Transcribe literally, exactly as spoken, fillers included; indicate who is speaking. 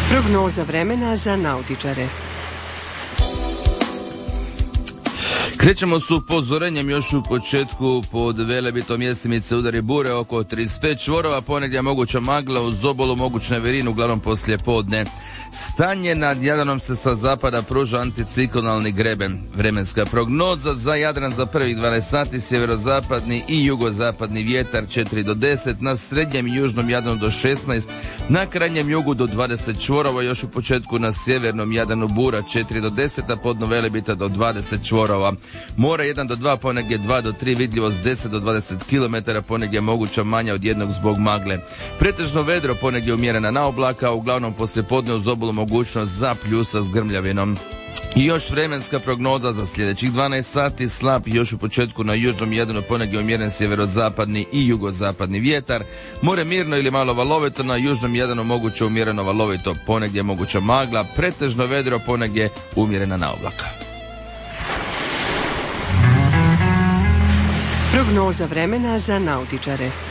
Speaker 1: Prognoza vremena za nautičare.
Speaker 2: Krećemo s upozorenjem još u početku pod Velebitom jesimice udari bure oko trideset pet čvorova, ponegdje moguća magla uz obalu, moguć neverin uglavnom poslije podne. Stanje nad Jadranom se sa zapada pruža anticiklonalni greben. Vremenska prognoza za Jadran za prvih dvanaest sati, sjeverozapadni i jugozapadni vjetar četiri do deset, na srednjem i južnom Jadranu do šesnaest, na krajnjem jugu do dvadeset čvorova, još u početku na sjevernom Jadranu bura četiri do deset, a pod dno Velebita do dvadeset čvorova. More jedan do dva, ponegdje dva do tri, vidljivost deset do dvadeset kilometara, ponegdje moguća manja od jednog zbog magle. Pretežno vedro, ponegdje umjerena na oblaka, a uglavnom poslije podne uz obalu mogućnost za pljusa s grmljavinom. I još vremenska prognoza za sljedećih dvanaest sati, slab još u početku na južnom Jadranu, ponegdje umjeren sjeverozapadni i jugozapadni vjetar. More mirno ili malo valovito, na južnom Jadranu moguće umjereno valovito, ponegdje moguća magla, pretežno vedro, ponegdje umjerena na oblaka.
Speaker 1: Prognoza vremena za nautičare.